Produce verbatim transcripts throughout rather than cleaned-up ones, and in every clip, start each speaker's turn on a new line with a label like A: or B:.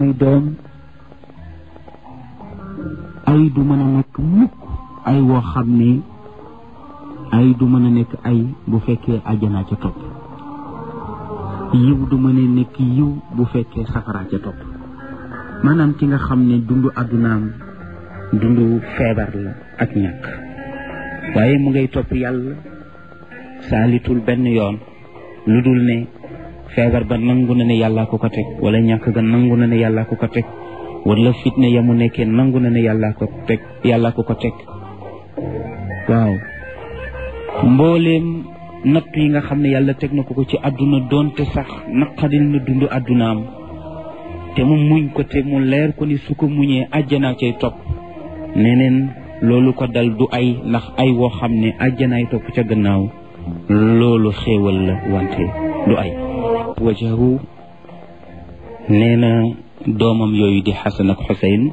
A: muy doom ay du mën a nekk mukk ay woo xam ne ay du mën a nekk ay bu fekkee àjjanaa ca topp yiw du mën a nekk yiw bu fekkee safaraa ca topp maanaam ki nga xam ne dundu àddunaam dundu feebar la ak ñàkk waaye mu ngay topp yàlla saalitul benn yoon lu dul ne feebar ba nangu na ne yàllaa ko ko teg wala ñàkk ga nangu na ne yàllaa ko ko teg wala fitne ya mu nekkee nangu na ne yàllaa ko teg yàllaa ko ko teg waaw mbooleem natt yi nga xam ne yàlla teg na ko ko ci àdduna doonte sax naqadil na dund àddunaam te mu muñ ko te mu leer ko ni su ko muñee àjjanaa cay topp neneen loolu ko dal du ay ndax ay woo xam ne àjjanaay topp ca gannaaw loolu xéewal la wante du ay wajahu nee na doomam yooyu di Xasan ak Xuseyn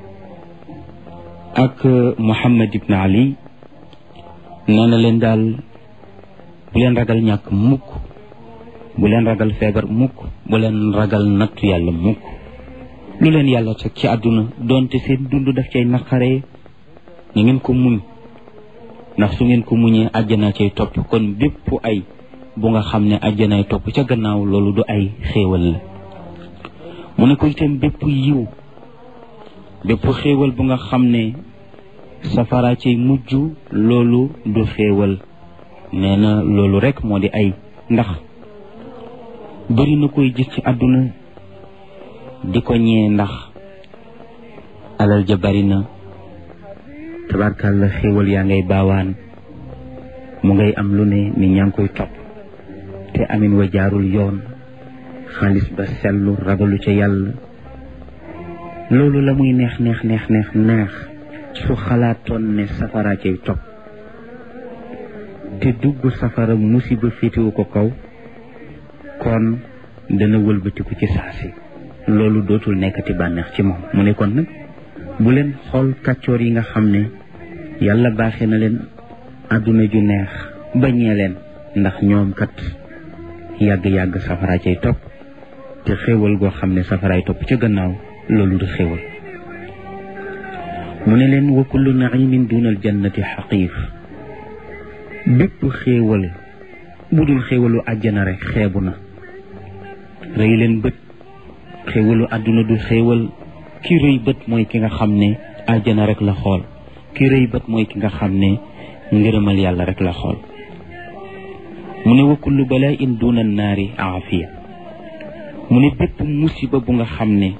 A: ak Muhammad ibn Ali nee na leen daal bu leen ragal ñàkk mukk bu leen ragal feebar mukk bu leen ragal nattu yàlla mukk lu leen yàlla teg ci àdduna doonte seen dund daf cay naqaree na ngeen ko muñ ndax su ngeen ko muñee àjjana cay topp kon bépp ay bu nga xam ne àjjanaay topp ca gannaaw loolu du ay xéewal la mu ne ko itam bépp yiw bépp xéewal bu nga xam ne safara cay mujj loolu du xéewal nee na loolu rek moo di ay ndax bëri na koy gis ci àdduna di ko ñee ndax alal ja bari na tabarkàlla xéewal yaa ngay baawaan mu ngay am lu ne ni ñaa ngi koy topp te amin wa jaarul yoon xaalis ba sellu ragalu ca yàlla loolu la muy neex neex neex neex neex su xalaatoon ne safara cay topp te dugg safara musiba féetewu ko kaw kon dana wëlbatiku ci saasi loolu dootul nekkati bànneex ci moom mu ne kon nag bu leen xool kàccoor yi nga xam ne yàlla baaxee na leen àdduna ju neex bañee leen ndax ñoom kat yàgg-yàgg safara cay topp te xéewal goo xam ne safaraay topp ca gannaaw loolu du xéewal mu ne leen wa kullu naimin dunal jannati xaqiif bépp xéewal bu dul xéewalu àjjana rek xeebu na rëy leen bët xéewalu àdduna du xéewal ki rëy bët mooy ki nga xam ne àjjana rek la xool ki rëy bët mooy ki nga xam ne ngërëmal yàlla rek la xool mu ne wa kullu balaa in duna naari aafiya mu ne bépp musiba bu nga xam ne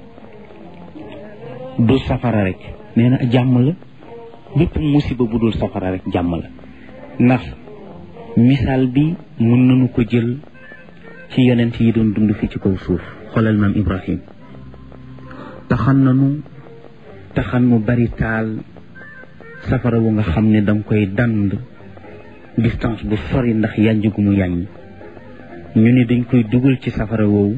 A: du safara rek nee na jàmm la bépp musiba bu dul safara rek jàmm la ndax misaal bi mën nañu ko jël ci yonent yi doon dund fi ci kaw suuf xoolal maam Ibrahim taxan nanu taxan mu bari taal safara wu nga xam ne danga koy dand distance bu sori ndax yànj gu mu yàññ ñu ne dañ koy dugal ci safara woowu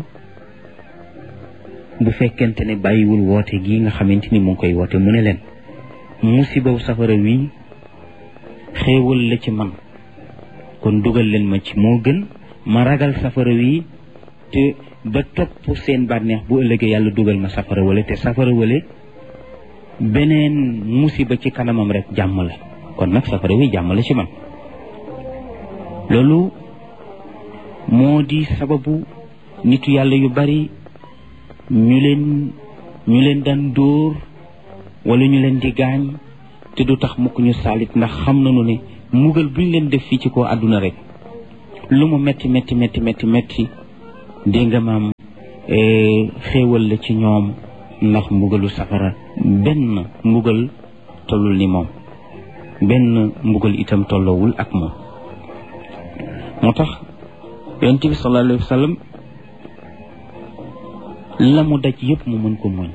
A: bu fekkente ne bàyyiwul woote gi nga xamante ni mu ngi koy woote mu ne leen musibaw safara wi xéewal la ci man kon dugal leen ma ci moo gën ma ragal safara wi te ba topp seen bànneex bu ëllëgee yàlla dugal ma safara wala te safara wala beneen musiba ci kanamam rek jàmm la kon nag safara wi jàmm la ci man loolu moo di sababu nitu yàlla yu bari ñu leen ñu leen daan dóor wala ñu leen di gaañ te du tax mukk ñu saalit ndax xam nañu ne mugal buñ leen def fii ci kaw àdduna rek lu mu metti metti metti metti metti dégg nga maam xéewal la ci ñoom ndax mbugalu safara benn mbugal tollul ni moom benn mbugal itam tolloowul ak moom moo tax yonent bi sallallahu alayhi wa sallam la mu daj yëpp mu mën ko muñ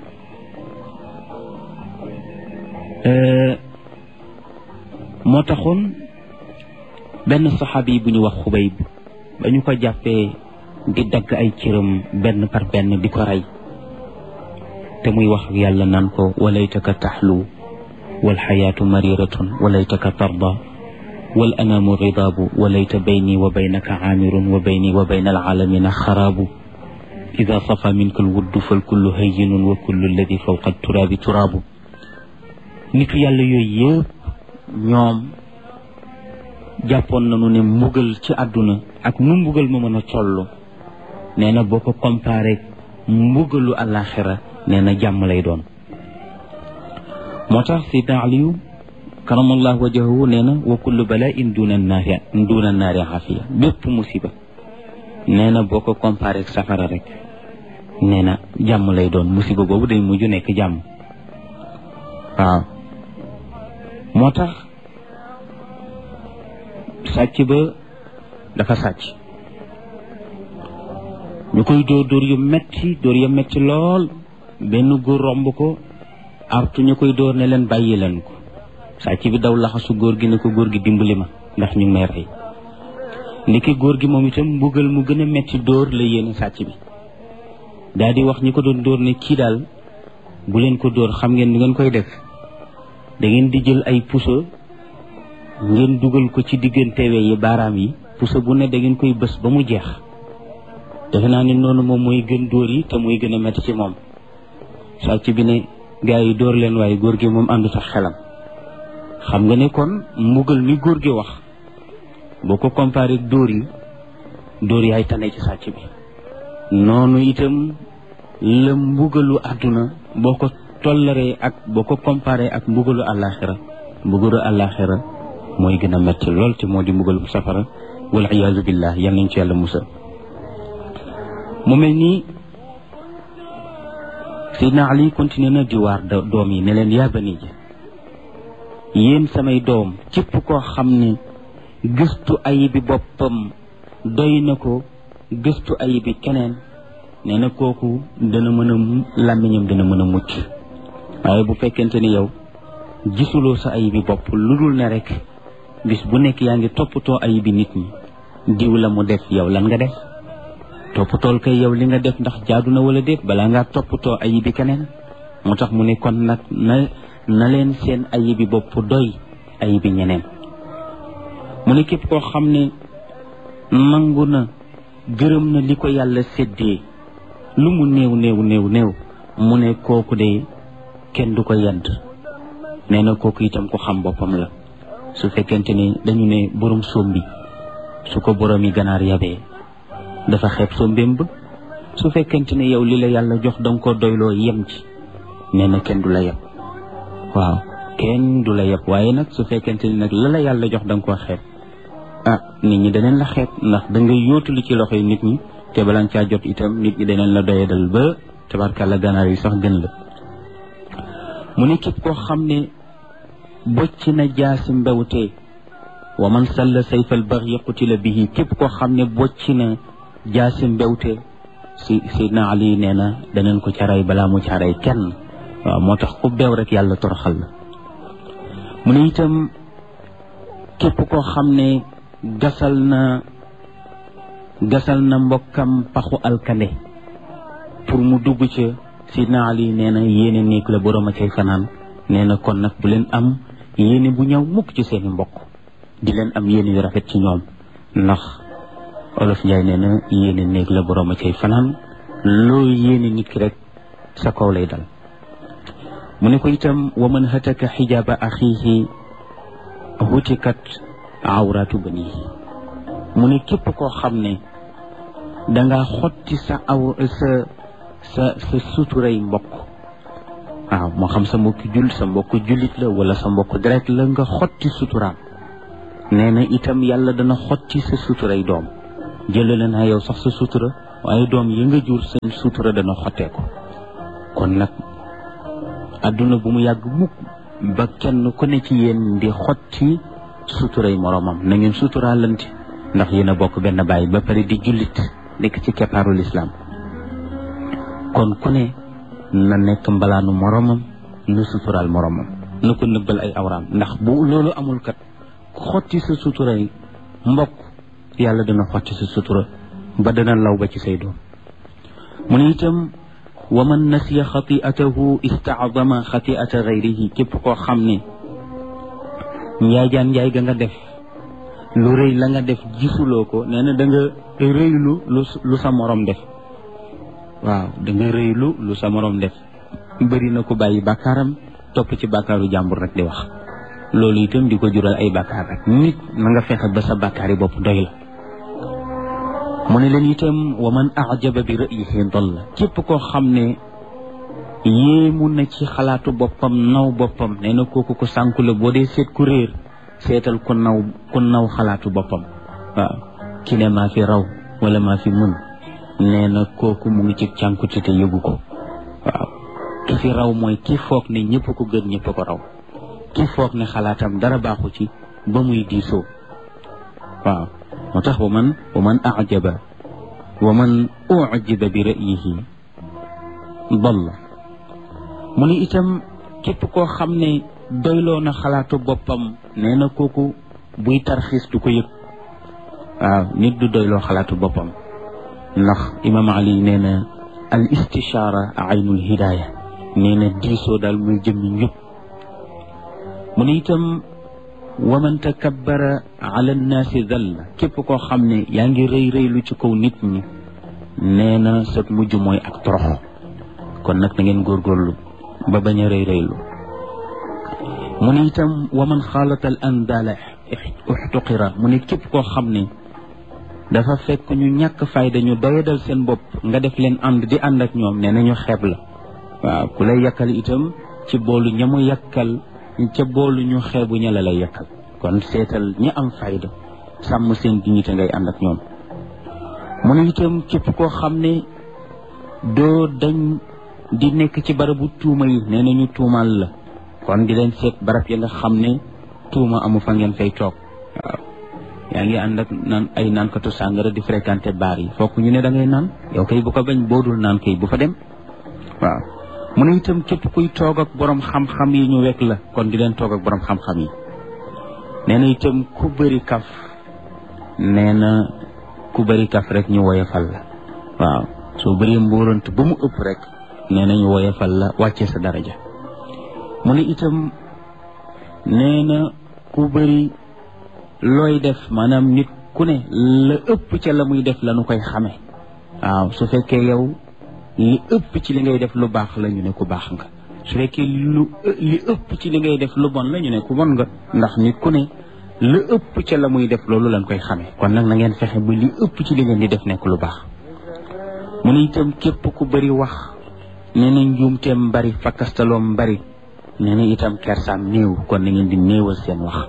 A: moo taxoon benn saxaabi bu ñu wax Xubayb ba ñu ko jàppee di dagg ay cëram benn par benn di ko rey te muy wax ak yàlla naan ko walaytaka taxlu walxayaatu mariratun walaytaka tarda wal anaamu ridaabu walayta bayni wa baynaka aamirun wa bayni wa bayna alaalamina xaraabu ida safa minka alwuddu fal kullu hayyinun wa kullu alladi fawqa turaabi turaabu nitu yàlla yooyu yëpp ñoom jàppoon nañu ne mbugal ci àdduna ak nu mbugal ma mën a toll nee na boo ko comparé mbugalu àllaaxira nee na jàmm lay doon. moo tax Seydina Aliyu karamallahu wajahahu nee na wa kullu bala'in duna naari duna naari xafiya bépp musiba nee na boo ko comparé ak safara rek nee na jàmm lay doon musiba boobu day mujj nekk jàmm. waaw moo tax sàcc ba dafa sàcc ñu koy dóor dóor yu metti dóor yu metti lool benn góor romb ko artu ñu koy dóor ne leen bàyyi leen ko sàcc bi daw laxasu góor gi ne ko góor gi dimbali ma ndax ñu ngi may rey ndiki góor gi moom itam mbugal mu gën a metti dóor la yéene sàcc bi daal di wax ñi ko doon dóor ne kii daal bu leen ko dóor xam ngeen ni ngeen koy def da ngeen di jël ay puso ngeen dugal ko ci diggante we yi baaraam yi puso bu ne da ngeen koy bës ba mu jeex defe naa ni noonu moom mooy gën dóor yi te muy gën a metti ci moom sàcc bi ne gaa yi dóor leen waaye góor gi moom àndu tax xelam xam nga ne kon mbugal mi góor gi wax boo ko comparé dóor yi dóor yaay tane ci sàcc bi noonu itam la mbugalu àdduna boo ko tollaree ak boo ko comparé ak mbugalu àllaaxira mbugalu àllaaxira mooy gën a metti lool te moo di mbugalu safara wal iyaazu billah yal nañ ci yàlla musal. mu mel nii Seydina Ali continué na di waar doom yi ne leen yaa bani ji yéen samay doom képp koo xam ne gëstu ayibi boppam doy na ko gëstu ayibi keneen nee na kooku dana mën a làmmiñam dana mën a mucc waaye bu fekkente ni yow gisuloo sa ayibi bopp lu dul ne rek bis bu nekk yaa ngi toppatoo ayibi nit ñi diw la mu def yow lan nga def toppatool kay yow li nga def ndax jaadu na wala déet balaa ngaa toppatoo ayibi keneen moo tax mu ne kon nag na na leen seen ayibi bopp doy ayibi ñeneen mu ne képp koo xam ne nangu na gërëm na li ko yàlla séddee lu mu néew néew néew néew mu ne kooku de kenn du ko yedd nee na kooku itam ko xam boppam la su fekkente ni dañu ne borom sombi su ko borom yi ganaar yabee dafa xeeb sombeem ba su fekkente ne yow li la yàlla jox danga ko doyloo yem ci nee na kenn du la yeb waaw kenn du la yeb waaye nag su fekkente ni nag la la yàlla jox danga ko xeeb ah nit ñi daneen la xeeb ndax da nga yóotuli ci loxoy nit ñi te bala nga caa jot itam nit ñi daneen la doyadal ba tabarkàlla ganaar yi sax gën la mu ne képp koo xam ne bocc na jaasi mbewte wa man salla sayfal baghi qutila bihi képp koo xam ne bocc na jaasi mbewte si Seydina Ali nee na daneen ko caray balaa mu caray kenn waaw moo tax ku beew rek yàlla toroxal la mu ne itam képp koo xam ne gasal na gasal na mbokkam paxu alkande pour mu dugg ca Seydina Ali nee na yéene néeg la borom a cay fanaan nee na kon nag bu leen am yéene bu ñëw mukk ci seeni mbokk di leen am yéene yu rafet ci ñoom ndax olof Njaay nee na yéene néeg la borom a cay fanaan loo yéene nit ki rek sa kaw lay dal mu ne ko itam wa man hataka xijaaba axiihi hutikat awraatu banihi mu ne képp koo xam ne danga xotti sa aw sa sa sa suturay mbokk waaw moo xam sa mbokk jul sa mbokk jullit la wala sa mbokk deret la nga xotti suturaam nee na itam yàlla dana xotti sa suturay doom jëlale naa yow sax sa sutura waaye doom yi nga jur seen sutura dana xottee ko kon nag adduna bu mu yàgg mukk ba kenn ku ne ci yéen di xotti suturay moromam na ngeen suturaalante ndax yéen a bokk benn baay ba pare di jullit nekk ci keppaaru lislaam kon ku ne na nekk mbalaanu moromam na suturaal moromam na ko nëbbal ay awraam ndax bu loolu amul kat xotti sa suturay mbokk yàlla dana xotti sa sutura ba dana law ba ci say doom mu ne itam wa man nasiya xati'atahu istaadama xati'ata gayrihi képp koo xam ne njaajaan njaay ga nga def lu rëy la nga def gisuloo ko nee na da nga rëylu lu lu sa morom def waaw da nga rëylu lu sa morom def bëri na ko bàyyi bàkkaaram topp ci bàkkaaru jàmbur rek di wax loolu itam di ko jural ay bàkkaar rek nit na nga fexe ba sa bàkkaar yi bopp doy la mu ne leen itam wa man ajaba bi ra'yihi dalla képp koo xam ne yéemu na ci xalaatu boppam naw boppam nee na kooku ko sànku la boo dee seet ku réer seetal ku naw ku naw xalaatu boppam waaw ki ne maa fi raw wala maa fi mën nee na kooku mu ngi ci cànkute te yëgu ko waaw ki fi raw mooy ki foog ne ñëpp ko gën ñëpp ko raw ki foog ne xalaatam dara baaxu ci ba muy diisoo waaw moo tax wa man wa man ajaba wa man ujiba bi ra'yihi dalla mu ne itam képp koo xam ne doyloo na xalaatu boppam nee na kooku buy tarxiis du ko yëg waaw nit du doyloo xalaatu boppam ndax imam ali nee na al istishaara aynul hidaaya nee na diisoo daal muy jëmmi njub mu ne itam wa man takabbara ala nnaasi dalla képp koo xam ne yaa ngi rëy rëylu ci kaw nit ñi nee na sa mujj mooy ak toroxo kon nag na ngeen góorgóorlu ba bañ a rëy rëylu mu ne itam wa man xaalata al andaala uxtuqira mu ne képp koo xam ne dafa fekk ñu ñàkk fayda ñu doyadal seen bopp nga def leen ànd di ànd ak ñoom nee na ñu xeeb la waaw ku lay yàkkal itam ci boolu ña mu yàkkal ca boolu ñu xeebu ña la lay yàkkal kon seetal ñi am fayda sàmm seen dignité ngay ànd ak ñoom mu ne itam képp koo xam ne doo dañ di nekk ci barabu tuuma yi nee na ñu tuumaal la kon di leen seet barab ya nga xam ne tuuma amu fa ngeen fay toog waaw yaa ngi ànd ak naan ay naankatu sàngara di fréquenté baar yi fokk ñu ne da ngay naan yow kay bu ko bañ boodul naan kay bu fa dem waaw mu ne itam képp kuy toog ak borom xam-xam yi ñu wekk la kon di leen toog ak borom xam-xam yi nee na itam ku bëri kaf nee na ku bëri kaf rek ñu woyofal la waaw soo bëri mbóorant ba mu ëpp rek nee na ñu woyofal la wàcce sa daraja mu ne itam nee na ku bëri looy def maanaam nit ku ne la ëpp ca la muy def la nu koy xame waaw su fekkee yow li ëpp ci li ngay def lu baax la ñu ne ku baax nga su fekkee lu li ëpp ci li ngay def lu bon la ñu ne ku bon nga ndax nit ku ne la ëpp ca la muy def loolu lañ koy xame kon nag na ngeen fexe ba li ëpp ci li ngeen di def nekk lu baax mu ne itam képp ku bëri wax nee na njuumteem bari fakkastaloom bari nee na itam kersaam néew kon na ngeen di néewal seen wax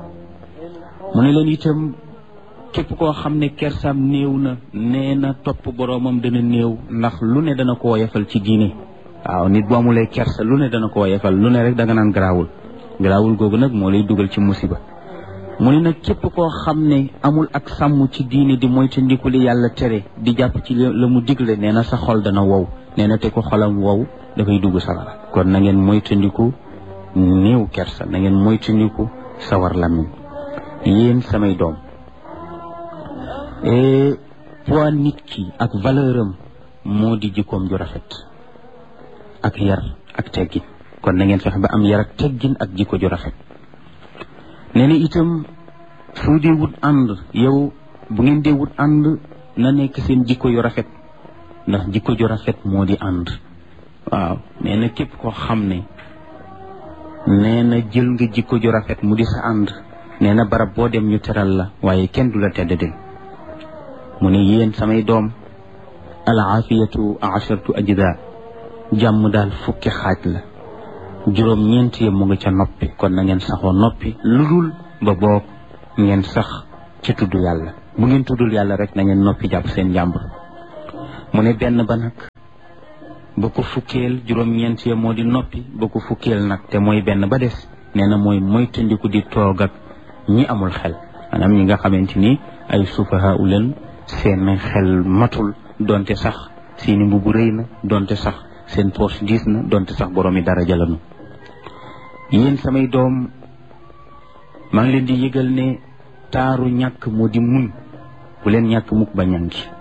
A: mu ne leen itam képp koo xam ne kersaam néew na nee na topp boroomam dana néew ndax lu ne dana ko woyofal ci diine waaw nit bu amulee kersa lu ne dana ko woyofal lu ne rek da nga naan garaawul garaawul googu nag moo lay dugal ci musiba mu ne nag képp koo xam ne amul ak sàmm ci diine di moytandiku li yàlla tere di jàpp ci la mu digle nee na sa xol dana wow nee na te ko xolam wow dafay dugg sawara kon na ngeen moytandiku néew kersa na ngeen moytandiku sawar làmmiñ yéen samay doom poids nit ki ak valeur am moo di jikkoom ju rafet ak yar ak teggin kon na ngeen fexe ba am yar ak teggin ak jikko ju rafet nee na itam soo dee wut ànd yow bu ngeen dee wut ànd na nekk seen jikko yu rafet ndax jikko ju rafet moo di ànd waaw nee na képp koo xam ne nee na jël nga jikko ju rafet mu di sa ànd nee na barab boo dem ñu teral la waaye kenn du la tedd del mu ne yéen samay doom al aafiyatu asharatu ajda jàmm daal fukki xaaj la juróom ñeent ya mu nga ca noppi kon na ngeen saxoo noppi lu dul ba boog ngeen sax ci tudd yàlla bu ngeen tuddul yàlla rek na ngeen noppi jàpp seen jàmbur mu ne benn ba nag ba ko fukkeel juróom ñeent ya moo di noppi ba ko fukkeel nag te mooy benn ba des nee na mooy moytandiku di toog ak ñi amul xel maanaam ñi nga xamante ni ay sufaha u leen seen xel matul donte sax seeni mbubu rëy na donte sax seen poche diis na donte sax boroomi daraja lañu yéen samay doom maa ngi leen di yëgal ne taaru ñàkk moo di muñ bu leen ñàkk mukk ba ñangi